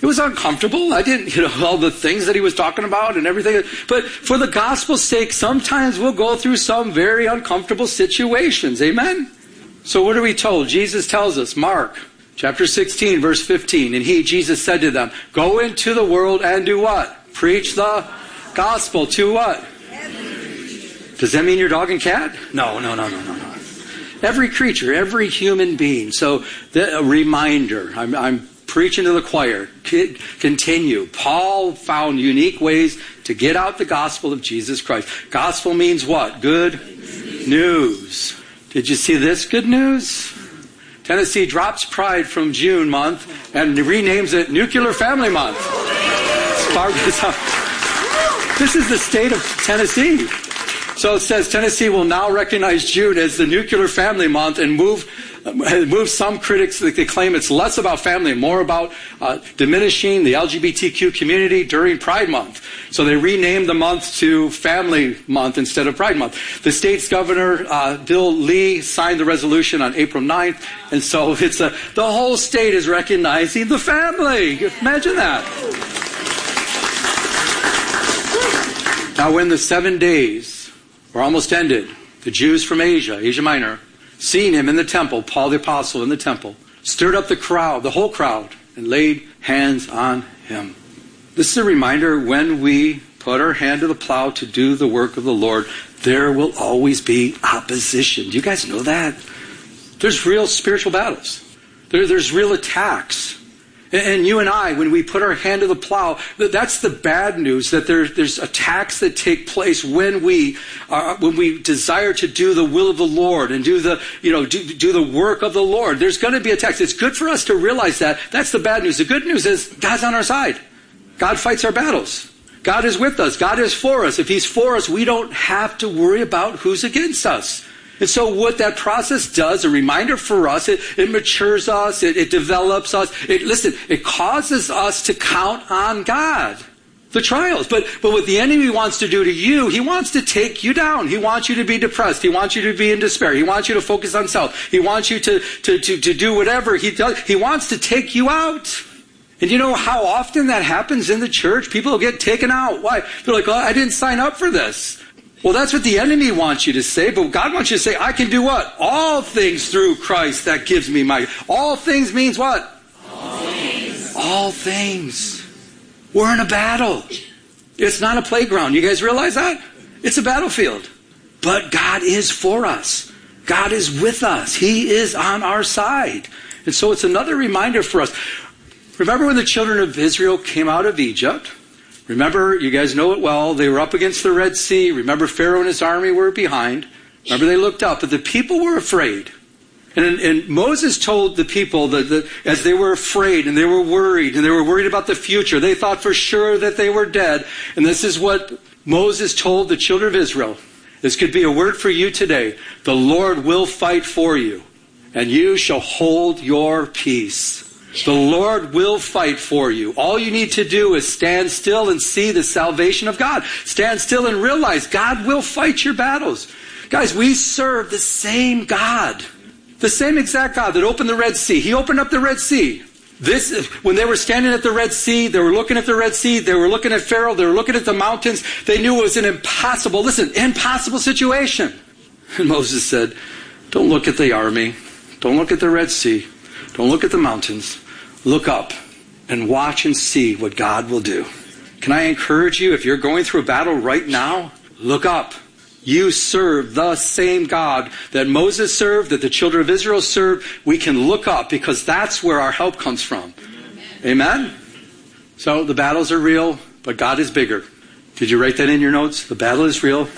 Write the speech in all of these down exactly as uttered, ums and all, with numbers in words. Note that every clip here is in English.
It was uncomfortable. I didn't, you know, all the things that he was talking about and everything. But for the gospel's sake, sometimes we'll go through some very uncomfortable situations. Amen? So what are we told? Jesus tells us, Mark chapter sixteen, verse fifteen. And he, Jesus, said to them, go into the world and do what? Preach the gospel to what? Does that mean your dog and cat? No, no, no, no, no, no. Every creature, every human being. So the, a reminder. I'm, I'm preaching to the choir. Continue. Paul found unique ways to get out the gospel of Jesus Christ. Gospel means what? Good news. Did you see this good news? Tennessee drops Pride from June month and renames it Nuclear Family Month. This is the state of Tennessee. So it says Tennessee will now recognize June as the Nuclear Family Month and move move some critics that they claim it's less about family and more about uh, diminishing the L G B T Q community during Pride Month. So they renamed the month to Family Month instead of Pride Month. The state's governor, uh, Bill Lee, signed the resolution on April ninth, and so it's a, the whole state is recognizing the family. Imagine that. Now when the seven days were almost ended, the Jews from Asia, Asia Minor, seeing him in the temple, Paul the Apostle in the temple, stirred up the crowd, the whole crowd, and laid hands on him. This is a reminder when we put our hand to the plow to do the work of the Lord, there will always be opposition. Do you guys know that? There's real spiritual battles. There, there's real attacks. And you and I, when we put our hand to the plow, that's the bad news, that there, there's attacks that take place when we uh, when we desire to do the will of the Lord and do the, you know, do, do the work of the Lord. There's going to be attacks. It's good for us to realize that. That's the bad news. The good news is God's on our side. God fights our battles. God is with us. God is for us. If he's for us, we don't have to worry about who's against us. And so what that process does, a reminder for us, it, it matures us, it, it develops us. It, listen, it causes us to count on God. The trials. But, but what the enemy wants to do to you, he wants to take you down. He wants you to be depressed. He wants you to be in despair. He wants you to focus on self. He wants you to, to, to, to do whatever he does. He wants to take you out. And you know how often that happens in the church? People get taken out. Why? They're like, oh, I didn't sign up for this. Well, that's what the enemy wants you to say, but God wants you to say, I can do what? All things through Christ that gives me my... All things means what? All things. All things. We're in a battle. It's not a playground. You guys realize that? It's a battlefield. But God is for us. God is with us. He is on our side. And so it's another reminder for us. Remember when the children of Israel came out of Egypt? Remember, you guys know it well, they were up against the Red Sea. Remember, Pharaoh and his army were behind. Remember, they looked up, but the people were afraid. And, and Moses told the people that, that as they were afraid and they were worried and they were worried about the future, they thought for sure that they were dead. And this is what Moses told the children of Israel. This could be a word for you today. The Lord will fight for you, and you shall hold your peace. The Lord will fight for you. All you need to do is stand still and see the salvation of God. Stand still and realize God will fight your battles. Guys, we serve the same God. The same exact God that opened the Red Sea. He opened up the Red Sea. This, when they were standing at the Red Sea, they were looking at the Red Sea, they were looking at Pharaoh, they were looking at the mountains. They knew it was an impossible, listen, impossible situation. And Moses said, don't look at the army. Don't look at the Red Sea. Don't look at the mountains. Look up and watch and see what God will do. Can I encourage you, if you're going through a battle right now, look up. You serve the same God that Moses served, that the children of Israel served. We can look up because that's where our help comes from. Amen? So the battles are real, but God is bigger. Did you write that in your notes? The battle is real,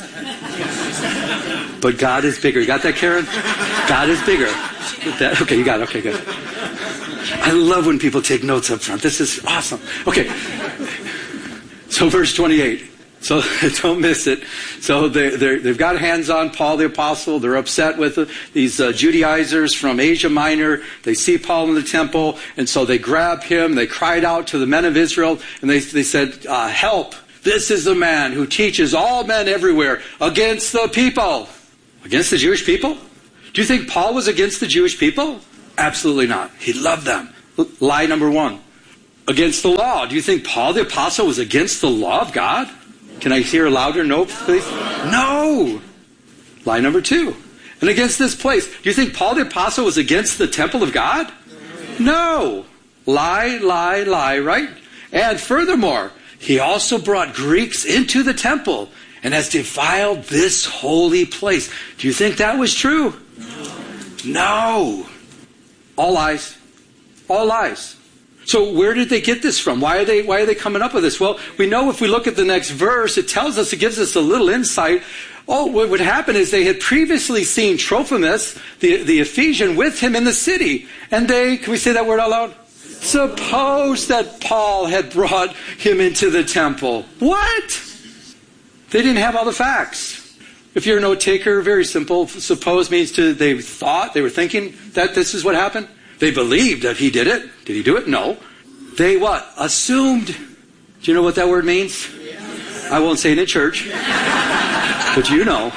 but God is bigger. You got that, Karen? God is bigger. That, okay, you got it. Okay, good. I love when people take notes up front. This is awesome. Okay. So verse twenty-eight. So don't miss it. So they, they've got hands on Paul the Apostle. They're upset with the, these uh, Judaizers from Asia Minor. They see Paul in the temple, and so they grab him. They cried out to the men of Israel, and they, they said, uh, help. This is the man who teaches all men everywhere against the people. Against the Jewish people? Do you think Paul was against the Jewish people? Absolutely not. He loved them. Lie number one. Against the law. Do you think Paul the Apostle was against the law of God? Can I hear a louder no, please? No. Lie number two. And against this place. Do you think Paul the Apostle was against the temple of God? No. Lie, lie, lie, right? And furthermore, he also brought Greeks into the temple and has defiled this holy place. Do you think that was true? No. All lies. All lies. So where did they get this from? Why are they why are they coming up with this? Well, we know if we look at the next verse, it tells us, it gives us a little insight. Oh, what would happen is they had previously seen Trophimus, the, the Ephesian, with him in the city. And they, can we say that word out loud? Suppose that Paul had brought him into the temple. What? They didn't have all the facts. If you're a note taker, very simple. Suppose means to, they thought, they were thinking that this is what happened. They believed that he did it. Did he do it? No. They what? Assumed. Do you know what that word means? I won't say it in church. But you know.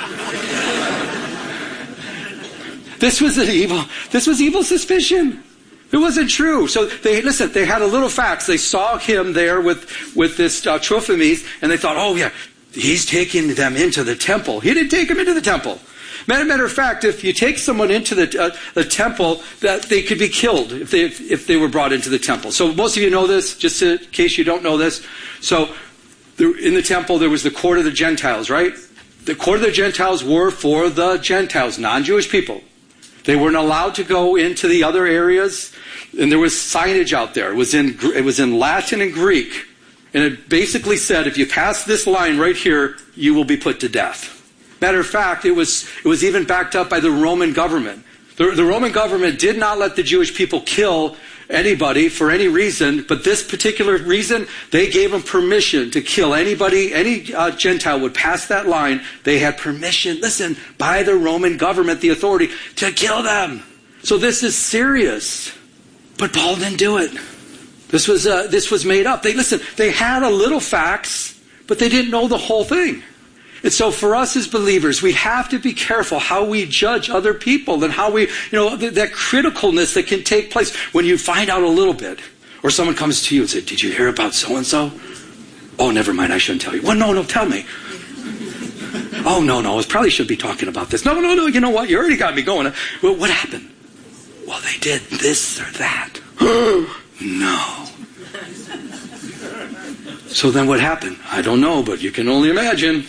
This was an evil, this was evil suspicion. It wasn't true. So they, listen, they had a little facts. They saw him there with, with this uh, Trophimus, and they thought, oh yeah, he's taking them into the temple. He didn't take them into the temple. Matter, matter of fact, if you take someone into the, uh, the temple, that they could be killed if they if they were brought into the temple. So most of you know this, just in case you don't know this. So there, in the temple, there was the court of the Gentiles, right? The court of the Gentiles were for the Gentiles, non-Jewish people. They weren't allowed to go into the other areas, and there was signage out there. It was in it was in Latin and Greek, and it basically said, if you pass this line right here, you will be put to death. Matter of fact, it was it was even backed up by the Roman government. The, the Roman government did not let the Jewish people kill anybody for any reason, but this particular reason, they gave them permission to kill anybody, any uh, Gentile would pass that line. They had permission, listen, by the Roman government, the authority, to kill them. So this is serious. But Paul didn't do it. This was uh, this was made up. They listen, they had a little facts, but they didn't know the whole thing. And so for us as believers, we have to be careful how we judge other people and how we, you know, th- that criticalness that can take place when you find out a little bit. Or someone comes to you and says, did you hear about so-and-so? Oh, never mind, I shouldn't tell you. Well, no, no, tell me. Oh, no, no, I probably should be talking about this. No, no, no, you know what? You already got me going. Well, what happened? Well, they did this or that. No. So then what happened? I don't know, but you can only imagine.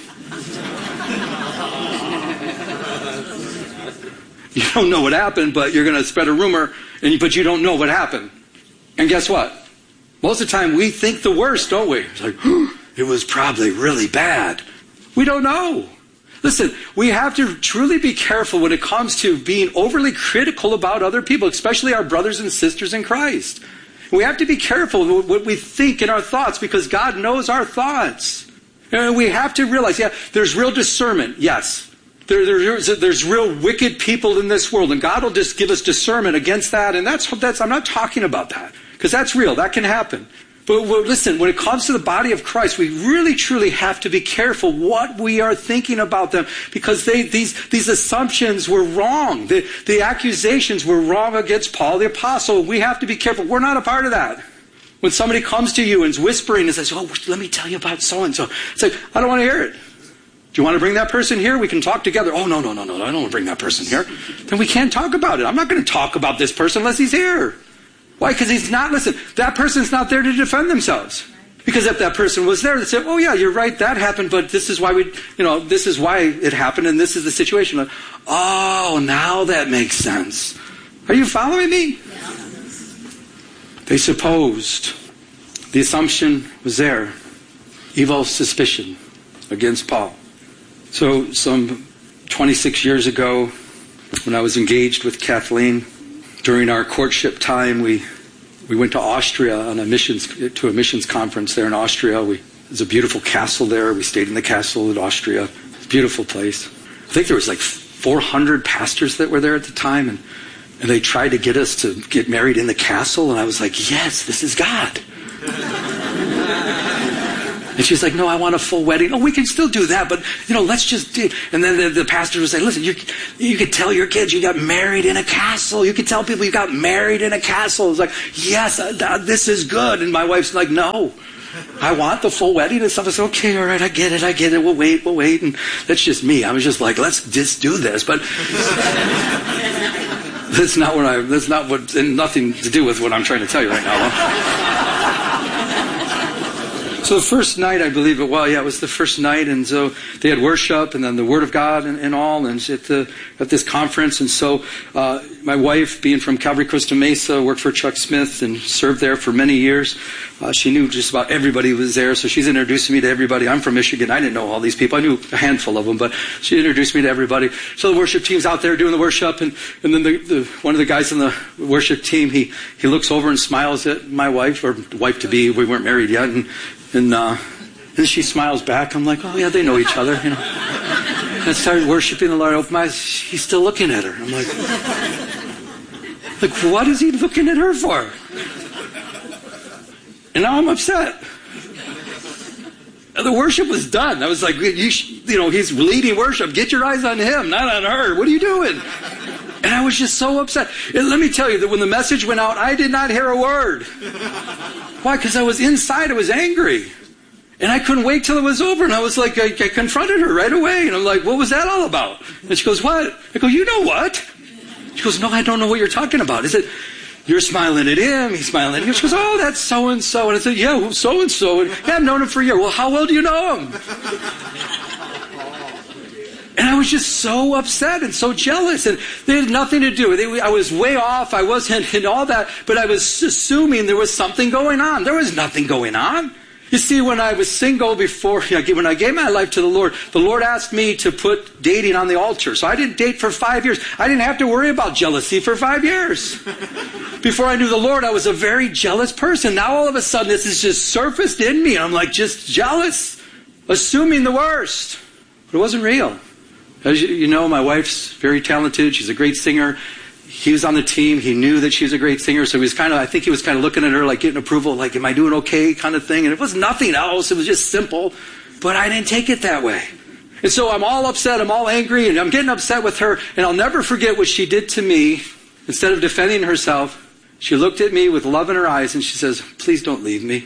You don't know what happened, but you're going to spread a rumor, and but you don't know what happened. And guess what? Most of the time, we think the worst, don't we? It's like, oh, it was probably really bad. We don't know. Listen, we have to truly be careful when it comes to being overly critical about other people, especially our brothers and sisters in Christ. We have to be careful with what we think in our thoughts, because God knows our thoughts. And we have to realize, yeah, there's real discernment, yes. There, there's, there's real wicked people in this world, and God will just give us discernment against that. And that's, that's I'm not talking about that, because that's real. That can happen. But well, listen, when it comes to the body of Christ, we really, truly have to be careful what we are thinking about them, because they, these, these assumptions were wrong. The, the accusations were wrong against Paul the Apostle. We have to be careful. We're not a part of that. When somebody comes to you and is whispering and says, oh, let me tell you about so-and-so. It's like, I don't want to hear it. Do you want to bring that person here? We can talk together. Oh, no, no, no, no, I don't want to bring that person here. Then we can't talk about it. I'm not going to talk about this person unless he's here. Why? Because he's not, listen, that person's not there to defend themselves. Because if that person was there, they'd say, oh yeah, you're right, that happened, but this is why we, you know, this is why it happened, and this is the situation. Like, oh, now that makes sense. Are you following me? Yeah. They supposed, the assumption was there, evil suspicion against Paul. So some twenty-six years ago, when I was engaged with Kathleen, during our courtship time, we we went to Austria on a missions to a missions conference there in Austria. We, there's a beautiful castle there. We stayed in the castle in Austria. It's a beautiful place. I think there was like four hundred pastors that were there at the time, and and they tried to get us to get married in the castle, and I was like, yes, this is God. And she's like, no, I want a full wedding. Oh, we can still do that, but, you know, let's just do. And then the, the pastor would say, listen, you, you could tell your kids you got married in a castle. You could tell people you got married in a castle. It's like, yes, uh, this is good. And my wife's like, no, I want the full wedding and stuff. I said, okay, all right, I get it, I get it. We'll wait, we'll wait. And that's just me. I was just like, let's just do this. But that's not what I, that's not what, and nothing to do with what I'm trying to tell you right now. So the first night, I believe it, well, yeah, it was the first night, and so they had worship, and then the Word of God, and, and all, and at the at this conference, and so uh, my wife, being from Calvary Costa Mesa, worked for Chuck Smith and served there for many years. Uh, she knew just about everybody who was there, so she's introducing me to everybody. I'm from Michigan. I didn't know all these people. I knew a handful of them, but she introduced me to everybody. So the worship team's out there doing the worship, and, and then the, the, one of the guys on the worship team, he, he looks over and smiles at my wife, or wife-to-be. We weren't married yet, and And, uh, and she smiles back. I'm like, oh, yeah, they know each other, you know. And I started worshiping the Lord. I opened my eyes. He's still looking at her. I'm like, like, what is he looking at her for? And now I'm upset. And the worship was done. I was like, you, sh- you know, he's leading worship. Get your eyes on him, not on her. What are you doing? And I was just so upset. And let me tell you that when the message went out, I did not hear a word. Why? Because I was inside. I was angry. And I couldn't wait till it was over. And I was like, I, I confronted her right away. And I'm like, what was that all about? And she goes, what? I go, you know what? She goes, no, I don't know what you're talking about. I said, you're smiling at him. He's smiling at you. She goes, oh, that's so-and-so. And I said, yeah, well, so-and-so. And yeah, I've known him for a year. Well, how well do you know him? And I was just so upset and so jealous, and they had nothing to do with it. I was way off. I wasn't in all that, but I was assuming there was something going on. There was nothing going on. You see, when I was single before, when I gave my life to the Lord, the Lord asked me to put dating on the altar. So I didn't date for five years. I didn't have to worry about jealousy for five years. Before I knew the Lord, I was a very jealous person. Now all of a sudden, this has just surfaced in me. I'm like just jealous, assuming the worst. But it wasn't real. As you know, my wife's very talented. She's a great singer. He was on the team. He knew that she was a great singer. So he was kind of, I think he was kind of looking at her like getting approval, like, am I doing okay kind of thing. And it was nothing else. It was just simple. But I didn't take it that way. And so I'm all upset. I'm all angry. And I'm getting upset with her. And I'll never forget what she did to me. Instead of defending herself, she looked at me with love in her eyes and she says, please don't leave me.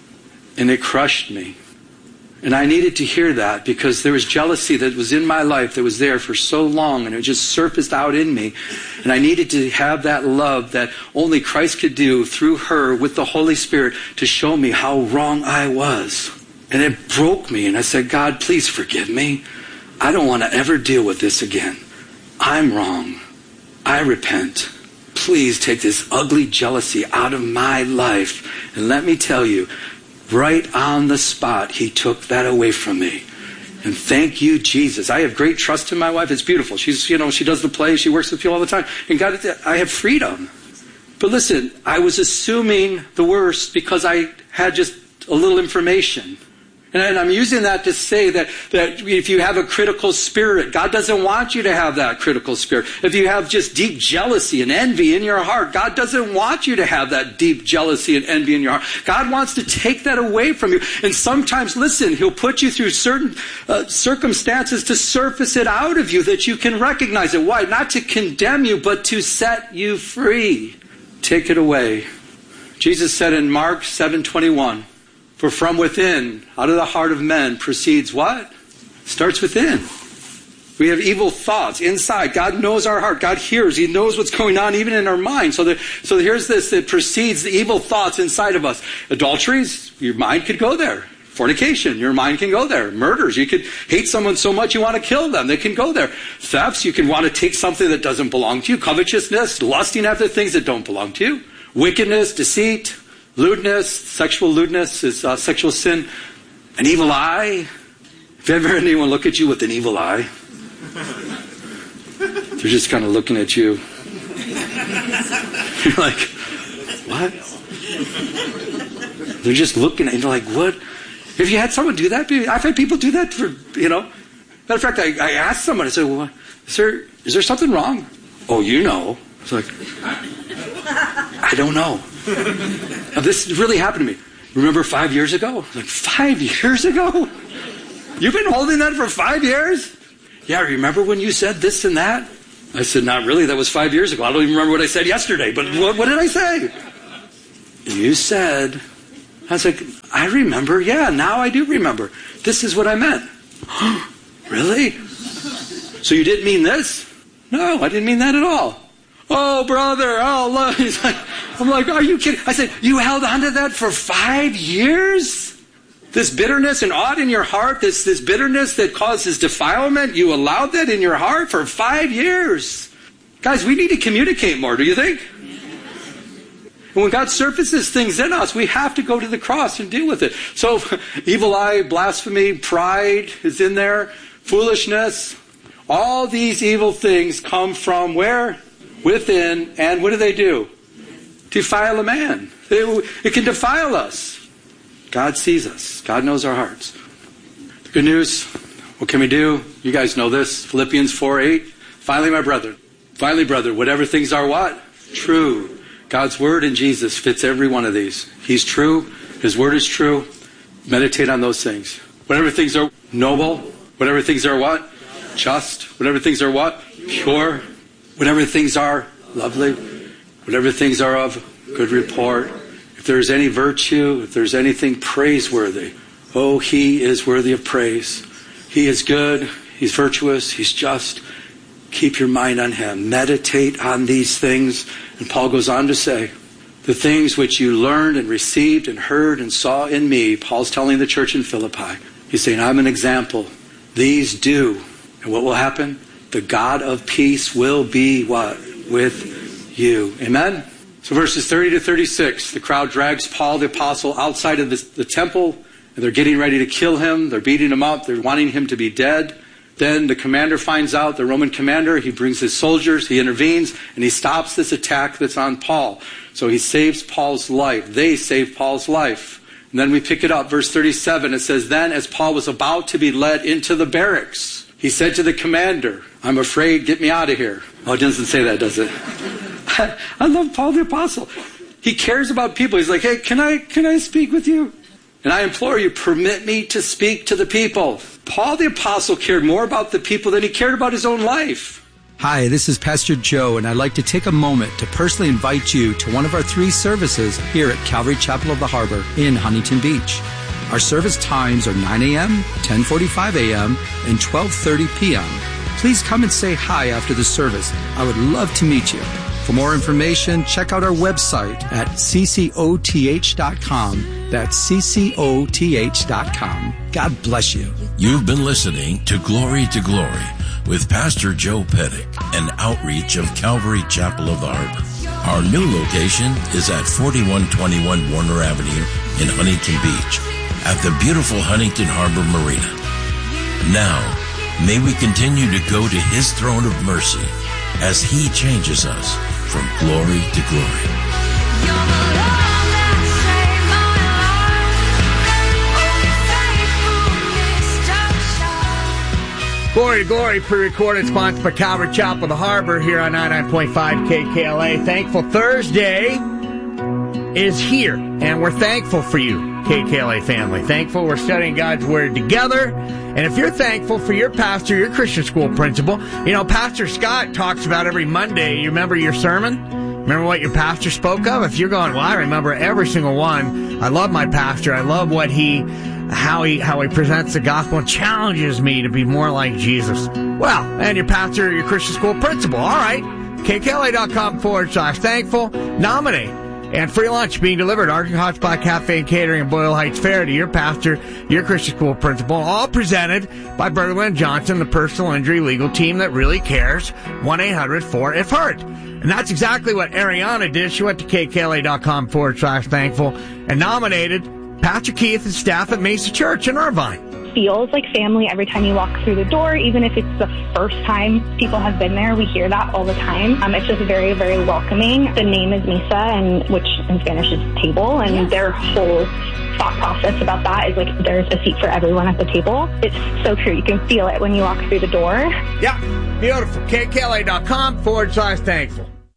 And it crushed me. And I needed to hear that because there was jealousy that was in my life that was there for so long, and it just surfaced out in me. And I needed to have that love that only Christ could do through her with the Holy Spirit to show me how wrong I was. And it broke me, and I said, God, please forgive me. I don't want to ever deal with this again. I'm wrong. I repent. Please take this ugly jealousy out of my life. And let me tell you, right on the spot, he took that away from me. And thank you, Jesus. I have great trust in my wife. It's beautiful. She's, you know, she does the play. She works with people all the time. And God, I have freedom. But listen, I was assuming the worst because I had just a little information. And I'm using that to say that, that if you have a critical spirit, God doesn't want you to have that critical spirit. If you have just deep jealousy and envy in your heart, God doesn't want you to have that deep jealousy and envy in your heart. God wants to take that away from you. And sometimes, listen, he'll put you through certain uh, circumstances to surface it out of you that you can recognize it. Why? Not to condemn you, but to set you free. Take it away. Jesus said in Mark seven twenty-one, for from within, out of the heart of men, proceeds what? Starts within. We have evil thoughts inside. God knows our heart. God hears. He knows what's going on even in our mind. So, there, so here's this. It precedes the evil thoughts inside of us. Adulteries, your mind could go there. Fornication, your mind can go there. Murders, you could hate someone so much you want to kill them. They can go there. Thefts, you can want to take something that doesn't belong to you. Covetousness, lusting after things that don't belong to you. Wickedness, deceit. Lewdness, sexual lewdness is uh, sexual sin. An evil eye. If you ever had anyone look at you with an evil eye, they're just kind of looking at you. You're like, what? They're just looking at you. You're like, what? Have you had someone do that? I've had people do that for, you know. Matter of fact, I, I asked someone, I said, well, is there, is there something wrong? Oh, you know. It's like, I don't know. Now, this really happened to me. remember five years ago? Like, five years ago? You've been holding that for five years? Yeah, remember when you said this and that? I said, not really. That was five years ago. I don't even remember what I said yesterday. But what, what did I say? You said, I was like, I remember. Yeah, now I do remember. This is what I meant. Really? So you didn't mean this? No, I didn't mean that at all. Oh, brother. Oh, look. He's like, I'm like, are you kidding? I said, you held on to that for five years? This bitterness and ought in your heart, this, this bitterness that causes defilement, you allowed that in your heart for five years. Guys, we need to communicate more, do you think? And when God surfaces things in us, we have to go to the cross and deal with it. So, evil eye, blasphemy, pride is in there, foolishness. All these evil things come from where? Within. And what do they do? Defile a man. It, it can defile us. God sees us. God knows our hearts. The good news, what can we do? You guys know this. Philippians four eight. Finally, my brother. Finally, brother, whatever things are what? True. God's word in Jesus fits every one of these. He's true. His word is true. Meditate on those things. Whatever things are noble. Whatever things are what? Just. Whatever things are what? Pure. Whatever things are lovely. Whatever things are of good report. If there's any virtue, if there's anything praiseworthy, oh, he is worthy of praise. He is good. He's virtuous. He's just. Keep your mind on him. Meditate on these things. And Paul goes on to say, the things which you learned and received and heard and saw in me, Paul's telling the church in Philippi. He's saying, I'm an example. These do. And what will happen? The God of peace will be what? With you. Amen? So verses thirty to thirty-six, the crowd drags Paul the apostle outside of the, the temple, and they're getting ready to kill him. They're beating him up. They're wanting him to be dead. Then the commander finds out, the Roman commander, he brings his soldiers, he intervenes, and he stops this attack that's on Paul. So he saves Paul's life. They save Paul's life. And then we pick it up, verse thirty-seven. It says, then as Paul was about to be led into the barracks, he said to the commander, I'm afraid, get me out of here. Oh, it doesn't say that, does it? I love Paul the apostle. He cares about people. He's like, hey, can I can I speak with you? And I implore you, permit me to speak to the people. Paul the apostle cared more about the people than he cared about his own life. Hi, this is Pastor Joe, and I'd like to take a moment to personally invite you to one of our three services here at Calvary Chapel of the Harbor in Huntington Beach. Our service times are nine a.m., ten forty-five a.m., and twelve thirty p.m. Please come and say hi after the service. I would love to meet you. For more information, check out our website at c c o t h dot com. That's c c o t h dot com. God bless you. You've been listening to Glory to Glory with Pastor Joe Pettick, an outreach of Calvary Chapel of the Harbor. Our new location is at forty-one twenty-one Warner Avenue in Huntington Beach at the beautiful Huntington Harbor Marina. Now, may we continue to go to his throne of mercy as he changes us from glory to glory. Glory to Glory, pre-recorded, sponsored by Calvary Chapel of the Harbor here on ninety-nine point five K K L A. Thankful Thursday is here, and we're thankful for you, K K L A family. Thankful we're studying God's Word together. And if you're thankful for your pastor, your Christian school principal, you know, Pastor Scott talks about every Monday. You remember your sermon? Remember what your pastor spoke of? If you're going, well, I remember every single one. I love my pastor. I love what he, how he, how he presents the gospel and challenges me to be more like Jesus. Well, and your pastor, your Christian school principal. All right. K K L A dot com forward slash thankful. Nominate. And free lunch being delivered, Arctic Hot Spot Cafe and Catering in Boyle Heights Fair to your pastor, your Christian school principal, all presented by Berglund Johnson, the personal injury legal team that really cares. one eight hundred four if hurt. And that's exactly what Ariana did. She went to K K L A dot com forward slash thankful and nominated Pastor Keith and staff at Mesa Church in Irvine. Feels like family every time you walk through the door, even if it's the first time people have been there. We hear that all the time. Um, it's just very, very welcoming. The name is Mesa, and which in Spanish is table, and yeah. Their whole thought process about that is like there's a seat for everyone at the table. It's so true. You can feel it when you walk through the door. Yeah, beautiful. K K L A dot com forward slash thankful.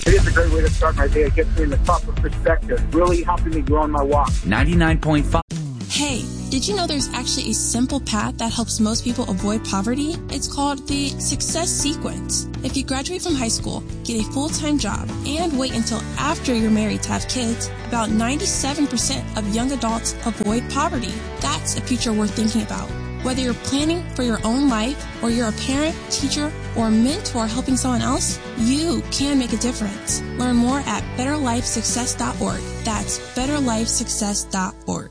It is a great way to start my day. It gets me in the proper perspective, really helping me grow in my walk. ninety-nine point five. Hey, did you know there's actually a simple path that helps most people avoid poverty? It's called the Success Sequence. If you graduate from high school, get a full-time job, and wait until after you're married to have kids, about ninety-seven percent of young adults avoid poverty. That's a future worth thinking about. Whether you're planning for your own life, or you're a parent, teacher, or mentor helping someone else, you can make a difference. Learn more at better life success dot org. That's better life success dot org.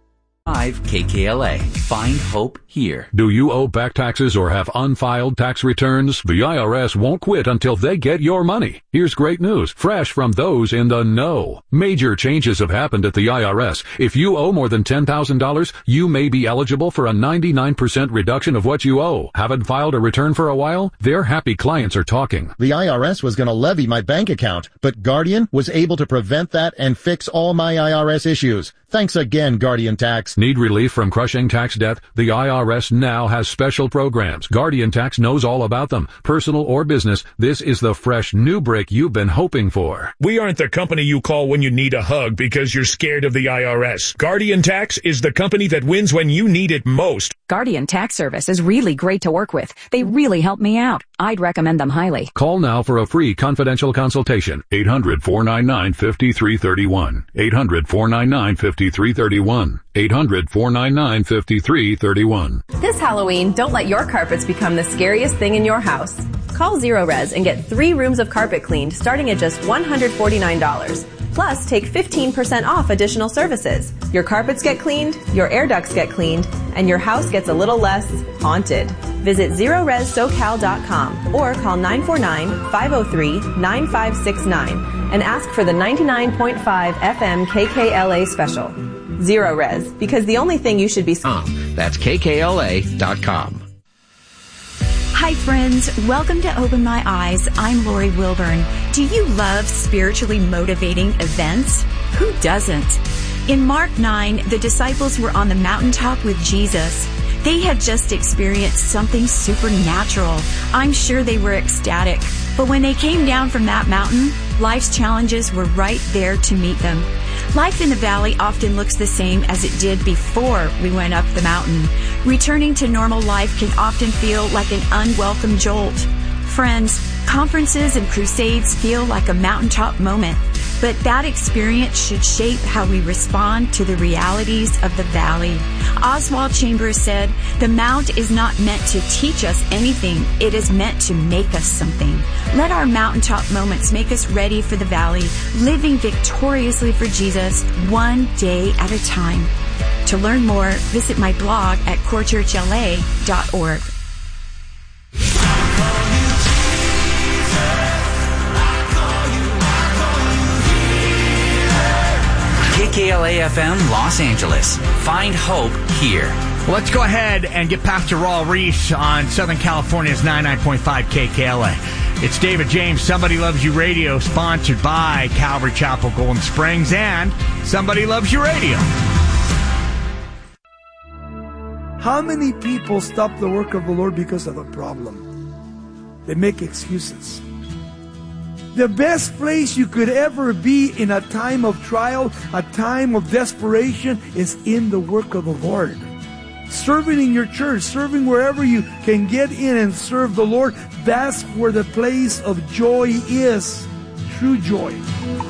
five K K L A. Find hope here. Do you owe back taxes or have unfiled tax returns? The I R S won't quit until they get your money. Here's great news, fresh from those in the know. Major changes have happened at the I R S. If you owe more than ten thousand dollars, you may be eligible for a ninety-nine percent reduction of what you owe. Haven't filed a return for a while? Their happy clients are talking. The I R S was going to levy my bank account, but Guardian was able to prevent that and fix all my I R S issues. Thanks again, Guardian Tax. Need relief from crushing tax debt? The I R S now has special programs. Guardian Tax knows all about them. Personal or business, this is the fresh new break you've been hoping for. We aren't the company you call when you need a hug because you're scared of the I R S. Guardian Tax is the company that wins when you need it most. Guardian Tax Service is really great to work with. They really help me out. I'd recommend them highly. Call now for a free confidential consultation. eight hundred, four nine nine, five three three one. eight hundred, four nine nine, five three three one. eight hundred, four nine nine, five three three one. This Halloween, don't let your carpets become the scariest thing in your house. Call Zero Res and get three rooms of carpet cleaned starting at just one hundred forty-nine dollars. Plus, take fifteen percent off additional services. Your carpets get cleaned, your air ducts get cleaned, and your house gets a little less haunted. Visit zero res socal dot com or call nine four nine, five oh three, nine five six nine and ask for the ninety-nine point five F M K K L A special. Zero Res, because the only thing you should be... Um, that's K K L A dot com. Hi friends, welcome to Open My Eyes. I'm Lori Wilburn. Do you love spiritually motivating events? Who doesn't? In Mark nine, the disciples were on the mountaintop with Jesus. They had just experienced something supernatural. I'm sure they were ecstatic. But when they came down from that mountain, life's challenges were right there to meet them. Life in the valley often looks the same as it did before we went up the mountain. Returning to normal life can often feel like an unwelcome jolt. Friends, conferences and crusades feel like a mountaintop moment, but that experience should shape how we respond to the realities of the valley. Oswald Chambers said, "The mount is not meant to teach us anything. It is meant to make us something." Let our mountaintop moments make us ready for the valley, living victoriously for Jesus one day at a time. To learn more, visit my blog at core church L A dot org. K K L A F M Los Angeles. Find hope here. Let's go ahead and get Pastor Raul Reese on Southern California's ninety-nine point five K K L A. It's David James, Somebody Loves You Radio, sponsored by Calvary Chapel, Golden Springs, and Somebody Loves You Radio. How many people stop the work of the Lord because of a problem? They make excuses. The best place you could ever be in a time of trial, a time of desperation, is in the work of the Lord. Serving in your church, serving wherever you can get in and serve the Lord, that's where the place of joy is. True joy.